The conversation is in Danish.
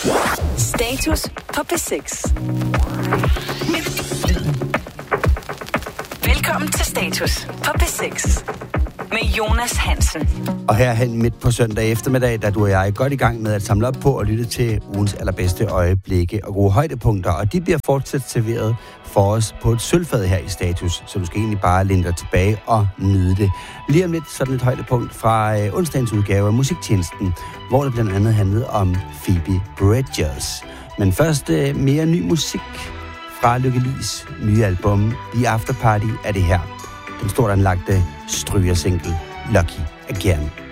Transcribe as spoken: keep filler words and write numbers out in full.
Status på P seks. Velkommen til Status på P seks med Jonas Hansen. Og herhen midt på søndag eftermiddag, da du og jeg er godt i gang med at samle op på og lytte til ugens allerbedste øjeblikke og gode højdepunkter, og de bliver fortsat serveret for os på et sølvfad her i Status, så du skal egentlig bare læne dig tilbage og nyde det. Lige om lidt sådan et højdepunkt fra øh, onsdagens udgave af Musiktjenesten, hvor det blandt andet handlede om Phoebe Bridgers. Men først øh, mere ny musik fra Lykke Li's nye album The After Party er det her. Den stort anlagte strygersingle Lucky Again.